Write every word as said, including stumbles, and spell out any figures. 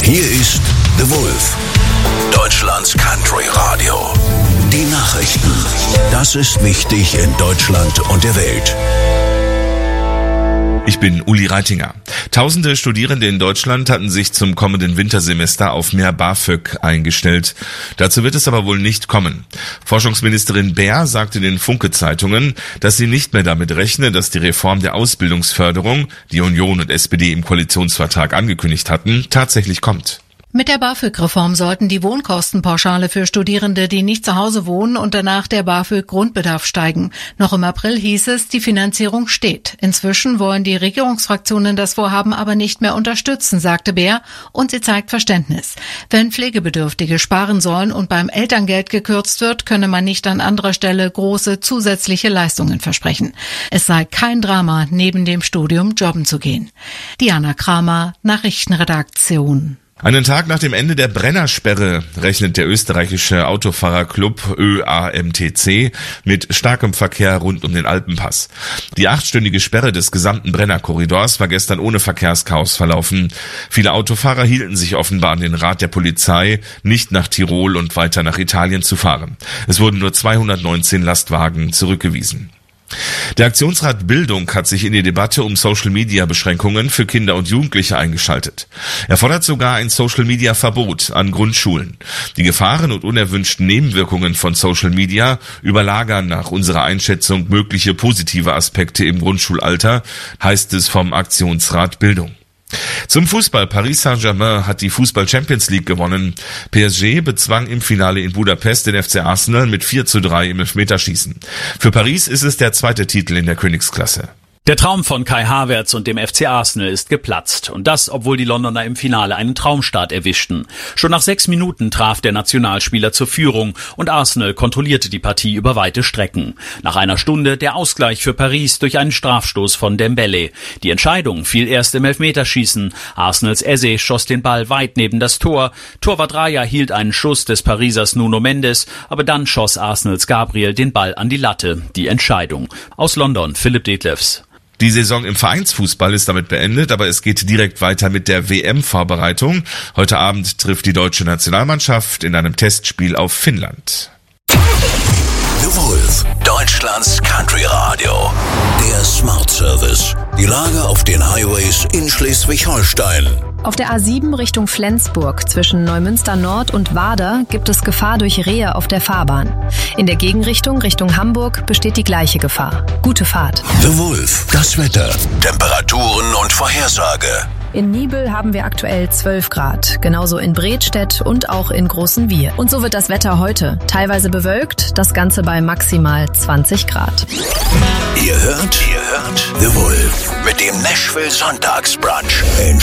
Hier ist The Wolf, Deutschlands Country Radio. Die Nachrichten. Das ist wichtig in Deutschland und der Welt. Ich bin Uli Reitinger. Tausende Studierende in Deutschland hatten sich zum kommenden Wintersemester auf mehr BAföG eingestellt. Dazu wird es aber wohl nicht kommen. Forschungsministerin Baer sagte den Funke-Zeitungen, dass sie nicht mehr damit rechne, dass die Reform der Ausbildungsförderung, die Union und S P D im Koalitionsvertrag angekündigt hatten, tatsächlich kommt. Mit der BAföG-Reform sollten die Wohnkostenpauschale für Studierende, die nicht zu Hause wohnen und danach der BAföG-Grundbedarf steigen. Noch im April hieß es, die Finanzierung steht. Inzwischen wollen die Regierungsfraktionen das Vorhaben aber nicht mehr unterstützen, sagte Baer, und sie zeigt Verständnis. Wenn Pflegebedürftige sparen sollen und beim Elterngeld gekürzt wird, könne man nicht an anderer Stelle große zusätzliche Leistungen versprechen. Es sei kein Drama, neben dem Studium jobben zu gehen. Diana Kramer, Nachrichtenredaktion. Einen Tag nach dem Ende der Brennersperre rechnet der österreichische Autofahrerclub Ö A M T C mit starkem Verkehr rund um den Alpenpass. Die achtstündige Sperre des gesamten Brennerkorridors war gestern ohne Verkehrschaos verlaufen. Viele Autofahrer hielten sich offenbar an den Rat der Polizei, nicht nach Tirol und weiter nach Italien zu fahren. Es wurden nur zweihundertneunzehn Lastwagen zurückgewiesen. Der Aktionsrat Bildung hat sich in die Debatte um Social-Media-Beschränkungen für Kinder und Jugendliche eingeschaltet. Er fordert sogar ein Social-Media-Verbot an Grundschulen. Die Gefahren und unerwünschten Nebenwirkungen von Social Media überlagern nach unserer Einschätzung mögliche positive Aspekte im Grundschulalter, heißt es vom Aktionsrat Bildung. Zum Fußball. Paris Saint-Germain hat die Fußball-Champions League gewonnen. P S G bezwang im Finale in Budapest den F C Arsenal mit vier zu drei im Elfmeterschießen. Für Paris ist es der zweite Titel in der Königsklasse. Der Traum von Kai Havertz und dem F C Arsenal ist geplatzt. Und das, obwohl die Londoner im Finale einen Traumstart erwischten. Schon nach sechs Minuten traf der Nationalspieler zur Führung und Arsenal kontrollierte die Partie über weite Strecken. Nach einer Stunde der Ausgleich für Paris durch einen Strafstoß von Dembele. Die Entscheidung fiel erst im Elfmeterschießen. Arsenals Eze schoss den Ball weit neben das Tor. Torwart Raya hielt einen Schuss des Parisers Nuno Mendes, aber dann schoss Arsenals Gabriel den Ball an die Latte. Die Entscheidung. Aus London, Philipp Detlefs. Die Saison im Vereinsfußball ist damit beendet, aber es geht direkt weiter mit der W M-Vorbereitung. Heute Abend trifft die deutsche Nationalmannschaft in einem Testspiel auf Finnland. The Wolf, Deutschlands Country Radio. Der Smart Service. Die Lage auf den Highways in Schleswig-Holstein. Auf der A sieben Richtung Flensburg zwischen Neumünster Nord und Wader gibt es Gefahr durch Rehe auf der Fahrbahn. In der Gegenrichtung Richtung Hamburg besteht die gleiche Gefahr. Gute Fahrt. The Wolf, das Wetter, Temperaturen und Vorhersage. In Niebel haben wir aktuell zwölf Grad, genauso in Bredstedt und auch in Großenwihr. Und so wird das Wetter heute. Teilweise bewölkt, das Ganze bei maximal zwanzig Grad. Ihr hört, ihr hört The Wolf mit dem Nashville Sonntagsbrunch in